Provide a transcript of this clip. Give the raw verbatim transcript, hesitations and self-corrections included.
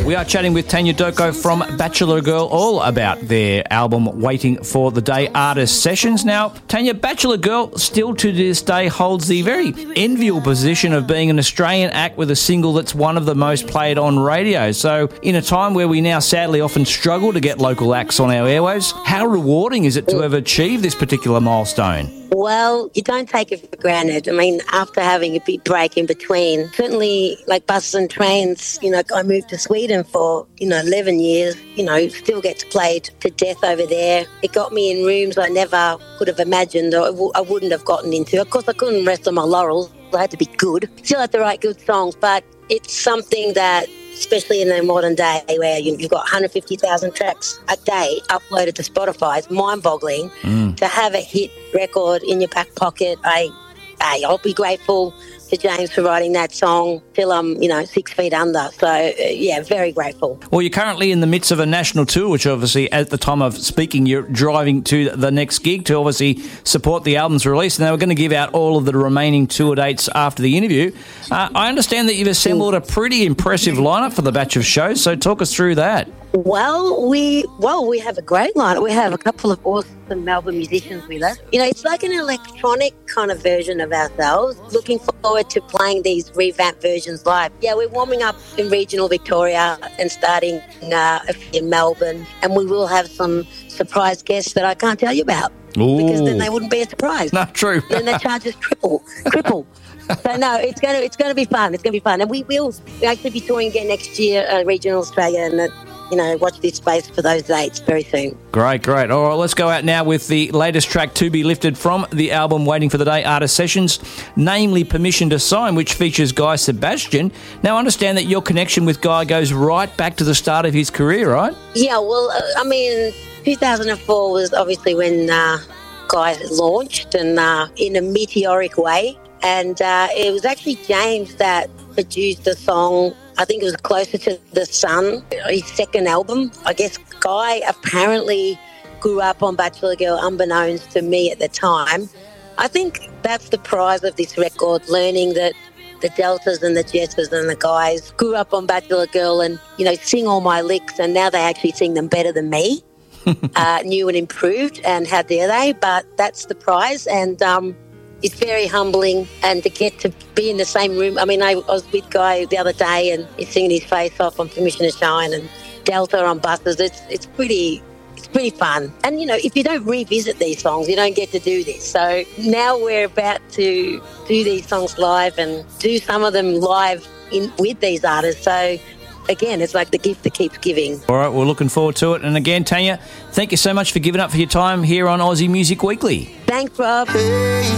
We are chatting with Tanya Doko from Bachelor Girl all about their album Waiting for the Day Artist Sessions. Now, Tanya, Bachelor Girl still to this day holds the very enviable position of being an Australian act with a single that's one of the most played on radio. So, in a time where we now sadly often struggle to get local acts on our airwaves, how rewarding is it to have achieved this particular milestone? Well, you don't take it for granted. I mean, after having a big break in between, certainly like buses and trains, you know, I moved to Sweden for, you know, eleven years, you know, still gets played to death over there. It got me in rooms I never could have imagined or I wouldn't have gotten into. Of course, I couldn't rest on my laurels. I had to be good. Still had to write good songs, but it's something that, especially in the modern day where you've got one hundred fifty thousand tracks a day uploaded to Spotify, it's mind-boggling. Mm. To have a hit record in your back pocket. I, I, I'll be grateful to James for writing that song till I'm, you know, six feet under. So, uh, yeah, very grateful. Well, you're currently in the midst of a national tour, which obviously, at the time of speaking, you're driving to the next gig to obviously support the album's release. Now, we're going to give out all of the remaining tour dates after the interview. Uh, I understand that you've assembled a pretty impressive lineup for the batch of shows, so talk us through that. Well, we well we have a great lineup. We have a couple of awesome Melbourne musicians with us. You know, it's like an electronic kind of version of ourselves. Looking forward to playing these revamped versions live. Yeah, we're warming up in regional Victoria and starting uh, in Melbourne, and we will have some surprise guests that I can't tell you about. Ooh. Because then they wouldn't be a surprise. Not true. Then the charges triple, triple. So no, it's gonna it's gonna be fun. It's gonna be fun, and we will actually be touring again next year, uh, regional Australia, and. Uh, You know, watch this space for those dates very soon. Great, great. All right, let's go out now with the latest track to be lifted from the album Waiting for the Day Artist Sessions, namely Permission to Sign, which features Guy Sebastian. Now, I understand that your connection with Guy goes right back to the start of his career, right? Yeah, well, uh, I mean, two thousand four was obviously when uh, Guy launched and uh, in a meteoric way. And uh, it was actually James that produced the song, I think it was Closer to the Sun, his second album. I guess Guy apparently grew up on Bachelor Girl unbeknownst to me at the time. I think that's the prize of this record, learning that the Deltas and the Jessers and the guys grew up on Bachelor Girl and, you know, sing all my licks, and now they actually sing them better than me. uh, new and improved, and how dare they? But that's the prize, and um, it's very humbling, and to get to be in the same room. I mean, I, I was with Guy the other day and he's singing his face off on Permission to Shine and Delta on buses. It's it's pretty it's pretty fun. And, you know, if you don't revisit these songs, you don't get to do this. So now we're about to do these songs live and do some of them live in with these artists. So, again, it's like the gift that keeps giving. All right, we're looking forward to it. And again, Tanya, thank you so much for giving up for your time here on Aussie Music Weekly. Thanks, Rob.